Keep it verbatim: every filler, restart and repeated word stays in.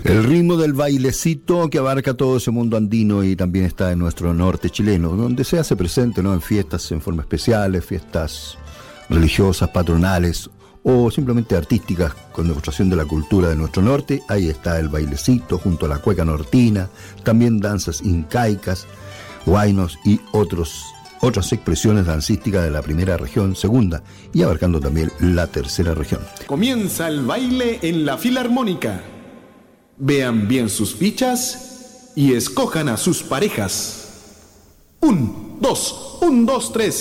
El ritmo del bailecito que abarca todo ese mundo andino y también está en nuestro norte chileno, donde se hace presente, ¿no?, en fiestas en forma especiales, fiestas religiosas, patronales o simplemente artísticas con demostración de la cultura de nuestro norte. Ahí está el bailecito junto a la cueca nortina, también danzas incaicas, huaynos y otros, otras expresiones dancísticas de la primera región, segunda y abarcando también la tercera región. Comienza el baile en la Filarmónica. Vean bien sus fichas y escojan a sus parejas. Un, dos, un, dos, tres.